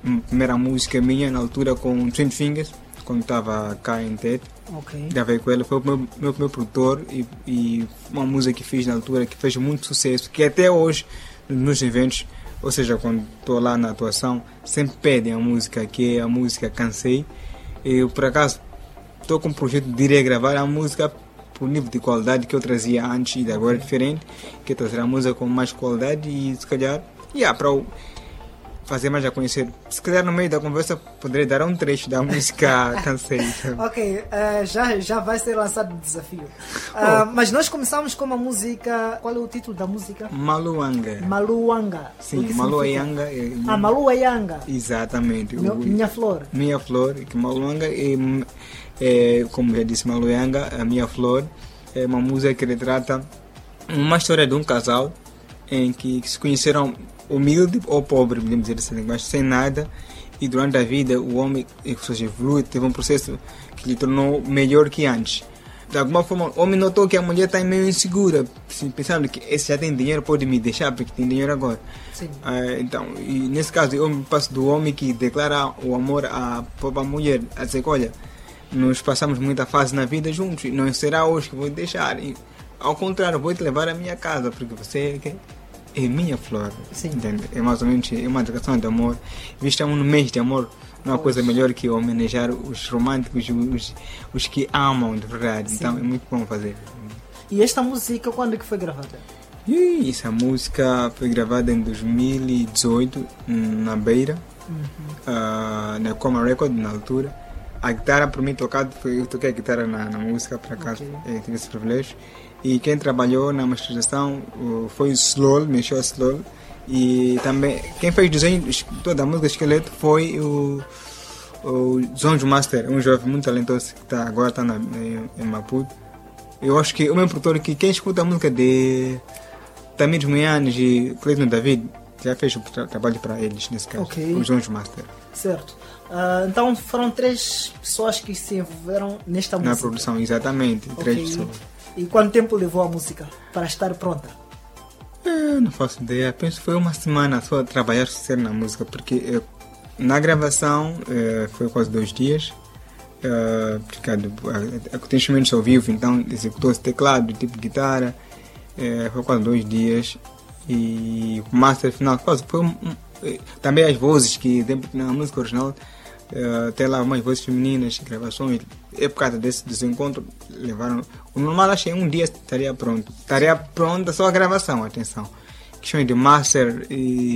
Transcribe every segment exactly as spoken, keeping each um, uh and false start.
primeira música minha na altura com Twin Fingers, quando estava cá em Tete. Ok. Gravei com ele, foi o meu, meu, meu produtor e, e uma música que fiz na altura que fez muito sucesso, que até hoje nos eventos, ou seja, quando estou lá na atuação, sempre pedem a música, que é a música Cansei. Eu, por acaso, estou com um projeto de regravar a música por nível de qualidade que eu trazia antes e de agora é diferente, que é trazer a música com mais qualidade e se calhar, yeah, para o fazer mais a conhecer. Se calhar no meio da conversa poderei dar um trecho da música Cansei. Ok, uh, já, já vai ser lançado o desafio. Uh, oh. Mas nós começamos com uma música. Qual é o título da música? Maluanga. Maluanga. Sim, Maluanga. É, ah, Maluanga. Exatamente. Meu, o, minha flor. Minha flor, que Maluanga é, é, como já disse, Maluanga, a minha flor, é uma música que retrata uma história de um casal em que se conheceram humilde ou pobre, podemos dizer assim, mas sem nada, e durante a vida o homem, ou seja, evolui, teve um processo que lhe tornou melhor que antes. De alguma forma, o homem notou que a mulher está meio insegura, assim, pensando que esse já tem dinheiro, pode me deixar porque tem dinheiro agora. Sim. Uh, então, e nesse caso, eu passo do homem que declara o amor à própria mulher, a dizer, olha, nós passamos muita fase na vida juntos, e não será hoje que vou te deixar, e, ao contrário, vou te levar à minha casa, porque você é é minha flor. Sim. Entende? É mais ou menos é uma declaração de amor. E estamos no mês de amor, não há coisa melhor que homenagear os românticos, os, os que amam de verdade. Sim. Então é muito bom fazer. E esta música quando é que foi gravada? E essa música foi gravada em dois mil e dezoito na Beira, uhum. uh, na Coma Record na altura. A guitarra por mim tocada, foi eu toquei a guitarra na, na música por acaso, okay. Eu tive esse privilégio. E quem trabalhou na masterização foi o Slow, mexeu o Slow. E também quem fez desenho, toda a música Esqueleto foi o, o Zonjo Master, um jovem muito talentoso que tá, agora está em, em Maputo. Eu acho que o meu produtor, que quem escuta a música de Tamir Munhanes e Cleiton David, já fez o tra- trabalho para eles nesse caso, okay. O Zonjo Master. Certo. Uh, então foram três pessoas que se envolveram nesta música. Na produção, exatamente, okay. Três pessoas. E quanto tempo levou a música para estar pronta? Eu não faço ideia, penso que foi uma semana só a trabalhar sério na música, porque eu, na gravação eh, foi quase dois dias, eh, porque tem instrumentos ao vivo, então executou-se teclado, tipo guitarra, eh, foi quase dois dias, e o master final quase foi um, um, também as vozes, que na música original Uh, tem lá umas vozes femininas, gravações, é por causa desse desencontro levaram, o normal achei um dia estaria pronto, estaria pronta só a gravação, atenção, questões de master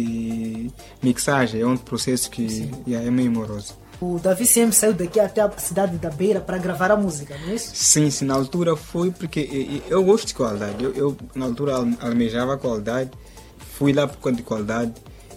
e mixagem é um processo que yeah, é meio moroso. O Davi C M saiu daqui até a cidade da Beira para gravar a música, não é isso? Sim, sim, na altura foi porque eu, eu gosto de qualidade, eu, eu na altura almejava qualidade, fui lá por conta de qualidade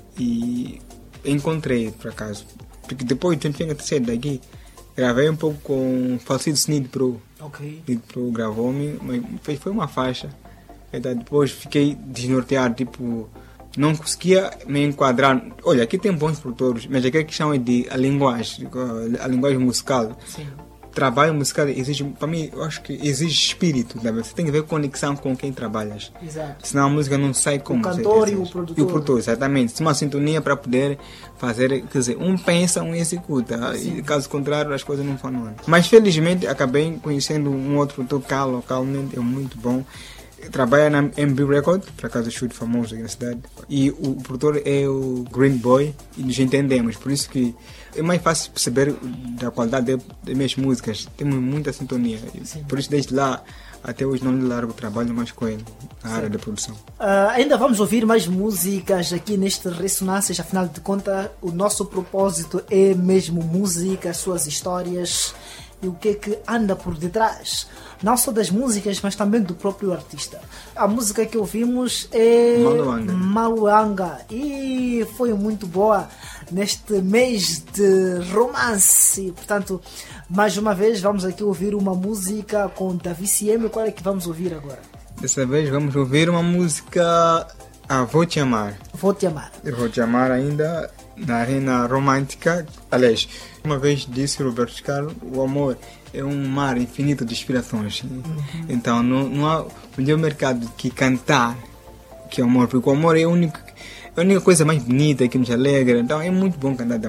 e encontrei por acaso. Porque depois de ter saído daqui, gravei um pouco com o falecido Snid Pro. Ok. Snid Pro gravou-me, mas foi uma faixa. Então, depois fiquei desnorteado, tipo, não conseguia me enquadrar. Olha, aqui tem bons produtores, mas aqui a questão é de a linguagem, a linguagem musical. Sim. Trabalho musical exige, para mim, eu acho que exige espírito, né? Você tem que ver conexão com quem trabalhas. Exato. Senão a música não sai como o cantor e o produtor. E o produtor, exatamente. Uma sintonia para poder fazer, quer dizer, um pensa, um executa. Sim. E caso contrário, as coisas não funcionam. Mas felizmente acabei conhecendo um outro produtor cá localmente, é muito bom. Trabalha na M B Record, por acaso é chute famoso aqui na cidade. E o produtor é o Green Boy e nos entendemos, por isso que é mais fácil perceber da qualidade das minhas músicas. Temos muita sintonia. Sim. Por isso desde lá até hoje não lhe largo o trabalho mais com ele na Sim. área da produção. Uh, ainda vamos ouvir mais músicas aqui neste Ressonâncias, afinal de contas o nosso propósito é mesmo música, suas histórias e o que é que anda por detrás, não só das músicas, mas também do próprio artista. A música que ouvimos é Maluanga, Maluanga e foi muito boa neste mês de romance. Portanto, mais uma vez vamos aqui ouvir uma música com Davi C M. Qual é que vamos ouvir agora? Dessa vez vamos ouvir uma música Ah, Vou Te Amar. Vou Te Amar. Eu vou te amar ainda na arena romântica. Aliás, uma vez disse Roberto Carlos, o amor é um mar infinito de inspirações. Uhum. Então não, não há melhor mercado que cantar que o amor, porque o amor é, o único, é a única coisa mais bonita que nos alegra. Então é muito bom cantar.